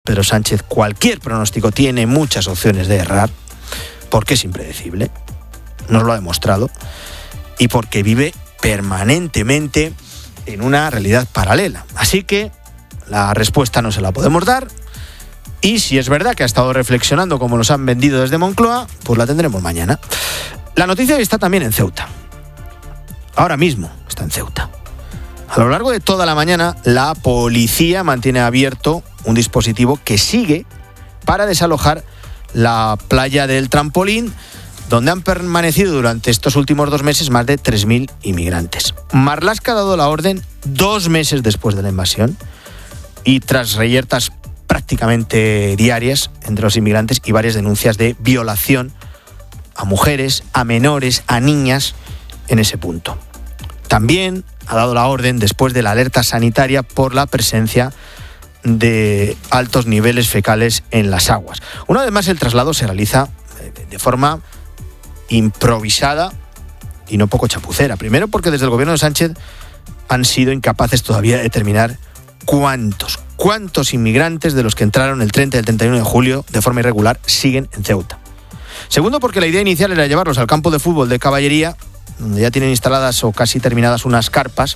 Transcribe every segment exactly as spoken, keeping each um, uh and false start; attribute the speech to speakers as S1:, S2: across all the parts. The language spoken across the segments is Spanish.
S1: Pedro Sánchez, cualquier pronóstico tiene muchas opciones de errar, porque es impredecible, nos lo ha demostrado, y porque vive permanentemente en una realidad paralela. Así que la respuesta no se la podemos dar, y si es verdad que ha estado reflexionando como nos han vendido desde Moncloa, pues la tendremos mañana. La noticia está también en Ceuta. Ahora mismo está en Ceuta. A lo largo de toda la mañana, la policía mantiene abierto un dispositivo que sigue para desalojar la playa del Trampolín, donde han permanecido durante estos últimos dos meses más de tres mil inmigrantes. Marlaska ha dado la orden dos meses después de la invasión y tras reyertas prácticamente diarias entre los inmigrantes y varias denuncias de violación a mujeres, a menores, a niñas en ese punto. También ha dado la orden después de la alerta sanitaria por la presencia de altos niveles fecales en las aguas. Una vez más, el traslado se realiza de forma improvisada y no poco chapucera. Primero porque desde el gobierno de Sánchez han sido incapaces todavía de determinar cuántos, cuántos inmigrantes de los que entraron el treinta y el treinta y uno de julio de forma irregular siguen en Ceuta. Segundo porque la idea inicial era llevarlos al campo de fútbol de Caballería, donde ya tienen instaladas o casi terminadas unas carpas,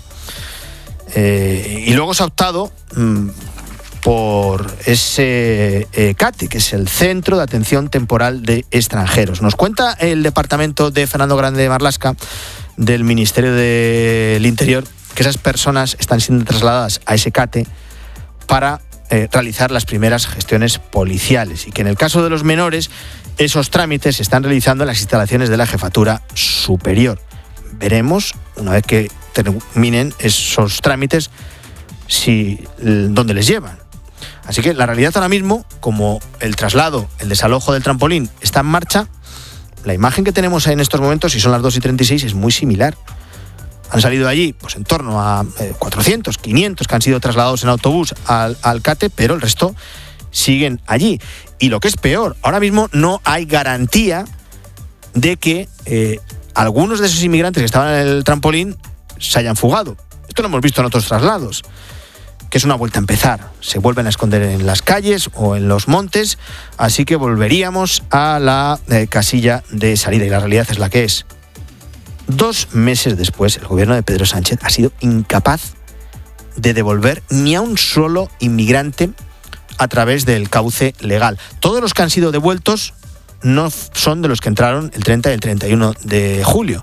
S1: eh, y luego se ha optado mmm, por ese eh, CATE, que es el Centro de Atención Temporal de Extranjeros. Nos cuenta el departamento de Fernando Grande Marlaska, del Ministerio del Interior, que esas personas están siendo trasladadas a ese CATE para eh, realizar las primeras gestiones policiales, y que en el caso de los menores, esos trámites se están realizando en las instalaciones de la Jefatura Superior. Veremos, una vez que terminen esos trámites, si dónde les llevan. Así que la realidad ahora mismo, como el traslado, el desalojo del Trampolín está en marcha, la imagen que tenemos en estos momentos, si son las dos y treinta y seis, es muy similar. Han salido allí pues en torno a eh, cuatrocientos, quinientos que han sido trasladados en autobús al, al CATE, pero el resto siguen allí. Y lo que es peor, ahora mismo no hay garantía de que eh, algunos de esos inmigrantes que estaban en el Trampolín se hayan fugado. Esto lo hemos visto en otros traslados, que es una vuelta a empezar. Se vuelven a esconder en las calles o en los montes, así que volveríamos a la eh, casilla de salida, y la realidad es la que es. Dos meses después, el gobierno de Pedro Sánchez ha sido incapaz de devolver ni a un solo inmigrante a través del cauce legal. Todos los que han sido devueltos no son de los que entraron el treinta y el treinta y uno de julio.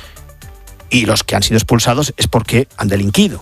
S1: Y los que han sido expulsados es porque han delinquido.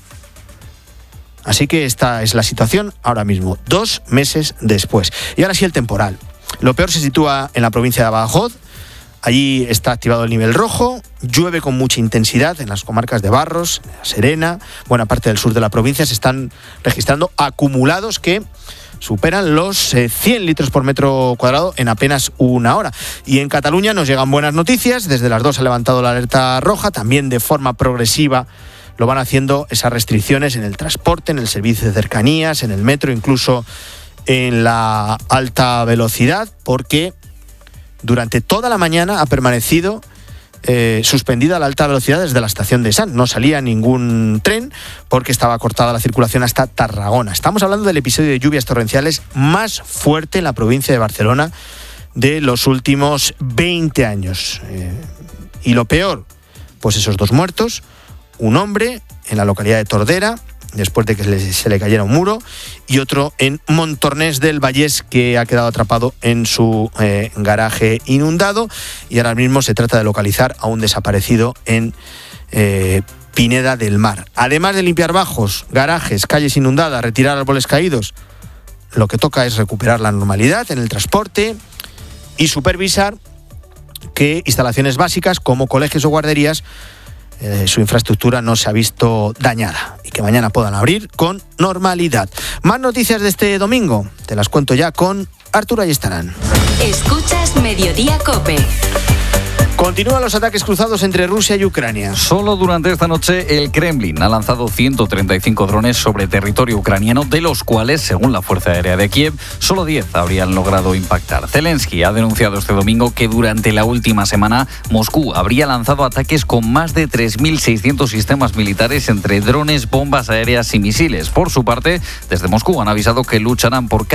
S1: Así que esta es la situación ahora mismo, dos meses después. Y ahora sí el temporal. Lo peor se sitúa en la provincia de Badajoz. Allí está activado el nivel rojo, llueve con mucha intensidad en las comarcas de Barros, de La Serena, buena parte del sur de la provincia. Se están registrando acumulados que superan los eh, cien litros por metro cuadrado en apenas una hora. Y en Cataluña nos llegan buenas noticias. Desde las dos ha levantado la alerta roja, también de forma progresiva lo van haciendo esas restricciones en el transporte, en el servicio de cercanías, en el metro, incluso en la alta velocidad, porque durante toda la mañana ha permanecido eh, suspendida la alta velocidad desde la estación de Sants. No salía ningún tren porque estaba cortada la circulación hasta Tarragona. Estamos hablando del episodio de lluvias torrenciales más fuerte en la provincia de Barcelona de los últimos veinte años. Eh, y lo peor, pues esos dos muertos, un hombre en la localidad de Tordera, después de que se le, se le cayera un muro, y otro en Montornès del Vallès, que ha quedado atrapado en su eh, garaje inundado, y ahora mismo se trata de localizar a un desaparecido en eh, Pineda del Mar. Además de limpiar bajos, garajes, calles inundadas, retirar árboles caídos, lo que toca es recuperar la normalidad en el transporte y supervisar que instalaciones básicas como colegios o guarderías, Eh, su infraestructura no se ha visto dañada y que mañana puedan abrir con normalidad. Más noticias de este domingo, te las cuento ya con Arturo Ayestarán.
S2: Escuchas Mediodía COPE.
S1: Continúan los ataques cruzados entre Rusia y Ucrania.
S3: Solo durante esta noche el Kremlin ha lanzado ciento treinta y cinco drones sobre territorio ucraniano, de los cuales, según la Fuerza Aérea de Kiev, solo diez habrían logrado impactar. Zelensky ha denunciado este domingo que durante la última semana Moscú habría lanzado ataques con más de tres mil seiscientos sistemas militares entre drones, bombas aéreas y misiles. Por su parte, desde Moscú han avisado que lucharán por